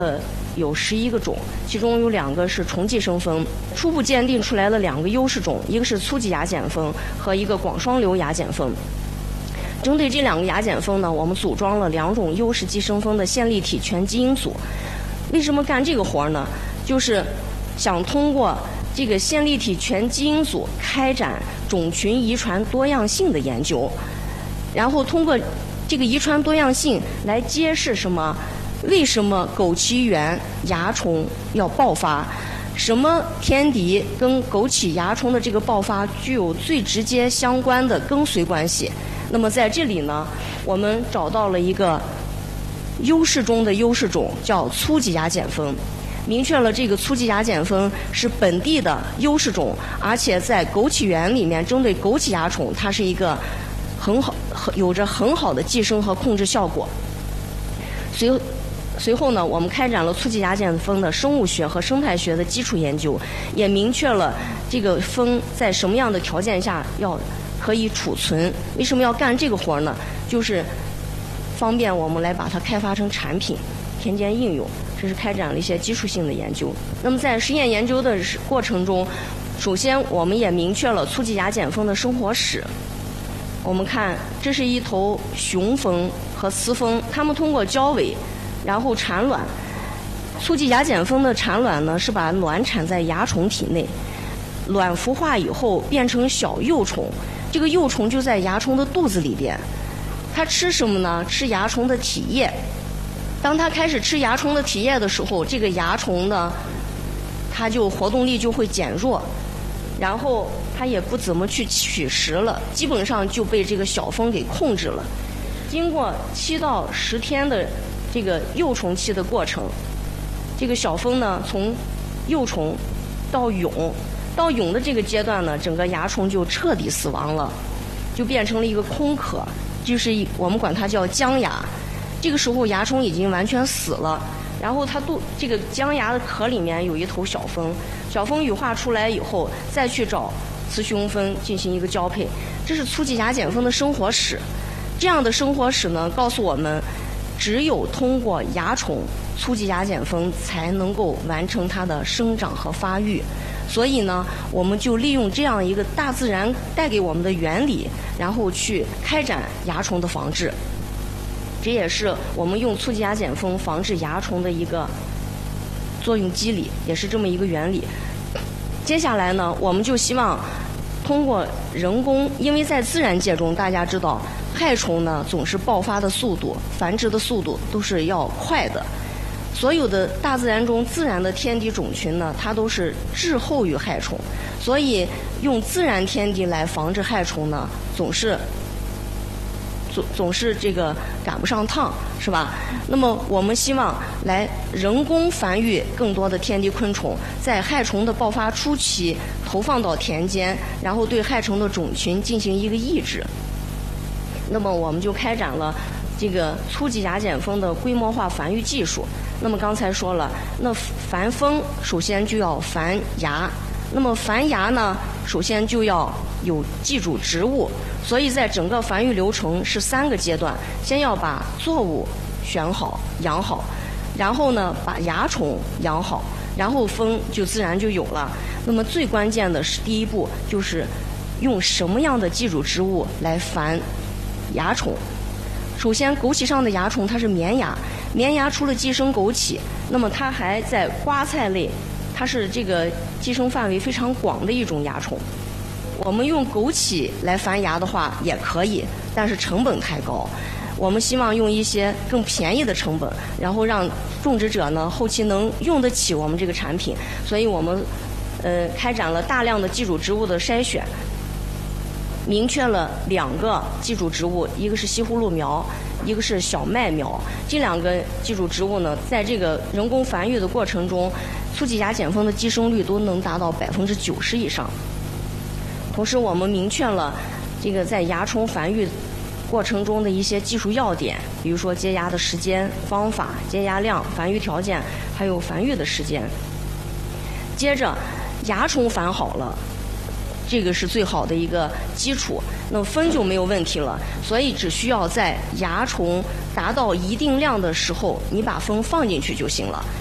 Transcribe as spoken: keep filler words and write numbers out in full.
呃，有十一个种，其中有两个是虫寄生蜂。初步鉴定出来了两个优势种，一个是粗棘芽碱蜂和一个广双瘤芽碱蜂。针对这两个芽碱蜂呢，我们组装了两种优势寄生蜂的线粒体全基因组。为什么干这个活呢？就是想通过这个线粒体全基因组开展种群遗传多样性的研究，然后通过这个遗传多样性来揭示什么？为什么枸杞原蚜虫要爆发？什么天敌跟枸杞蚜虫的这个爆发具有最直接相关的跟随关系？那么在这里呢，我们找到了一个优势中的优势种，叫粗棘芽碱蜂，明确了这个粗棘芽碱蜂是本地的优势种，而且在枸杞原里面针对枸杞蚜虫，它是一个很好、有着很好的寄生和控制效果。随随后呢，我们开展了粗棘芽碱蜂的生物学和生态学的基础研究，也明确了这个蜂在什么样的条件下要可以储存。为什么要干这个活呢？就是方便我们来把它开发成产品、田间应用。这是开展了一些基础性的研究。那么在实验研究的过程中，首先我们也明确了粗棘芽碱蜂的生活史。我们看，这是一头雄蜂和雌蜂，它们通过交尾，然后产卵。粗棘芽碱蜂的产卵呢，是把卵产在蚜虫体内，卵孵化以后变成小幼虫，这个幼虫就在蚜虫的肚子里边。它吃什么呢？吃蚜虫的体液。当它开始吃蚜虫的体液的时候，这个蚜虫呢，它就活动力就会减弱，然后它也不怎么去取食了，基本上就被这个小蜂给控制了。经过七到十天的这个幼虫期的过程，这个小蜂呢，从幼虫到蛹，到蛹的这个阶段呢，整个蚜虫就彻底死亡了，就变成了一个空壳，就是我们管它叫僵蚜。这个时候蚜虫已经完全死了，然后它肚这个僵蚜的壳里面有一头小蜂，小蜂羽化出来以后，再去找雌雄蜂进行一个交配。这是粗棘芽碱蜂的生活史。这样的生活史呢，告诉我们，只有通过蚜虫，粗棘芽碱蜂才能够完成它的生长和发育。所以呢，我们就利用这样一个大自然带给我们的原理，然后去开展蚜虫的防治。这也是我们用粗棘芽碱蜂防治蚜虫的一个作用机理，也是这么一个原理。接下来呢，我们就希望通过人工，因为在自然界中，大家知道害虫呢总是爆发的速度、繁殖的速度都是要快的。所有的大自然中自然的天敌种群呢，它都是滞后于害虫，所以用自然天敌来防治害虫呢，总是总总是这个赶不上趟，是吧？那么我们希望来人工繁育更多的天敌昆虫，在害虫的爆发初期投放到田间，然后对害虫的种群进行一个抑制。那么我们就开展了这个粗棘芽碱蜂的规模化繁育技术。那么刚才说了，那繁蜂首先就要繁芽，那么繁芽呢，首先就要有寄主植物，所以在整个繁育流程是三个阶段：先要把作物选好、养好，然后呢把蚜虫养好，然后蜂就自然就有了。那么最关键的是第一步，就是用什么样的寄主植物来繁蚜虫。首先，枸杞上的蚜虫它是绵蚜，绵蚜除了寄生枸杞，那么它还在瓜菜类，它是这个寄生范围非常广的一种蚜虫。我们用枸杞来繁芽的话也可以，但是成本太高。我们希望用一些更便宜的成本，然后让种植者呢后期能用得起我们这个产品。所以我们呃开展了大量的寄主植物的筛选，明确了两个寄主植物，一个是西葫芦苗，一个是小麦苗。这两个寄主植物呢，在这个人工繁育的过程中，粗棘芽碱蜂的寄生率都能达到百分之九十以上。同时，我们明确了这个在蚜虫繁育过程中的一些技术要点，比如说接芽的时间、方法、接芽量、繁育条件，还有繁育的时间。接着，蚜虫繁好了， 这个是最好的一个基础，那分就没有问题了。所以只需要在蚜虫达到一定量的时候，你把蜂放进去就行了。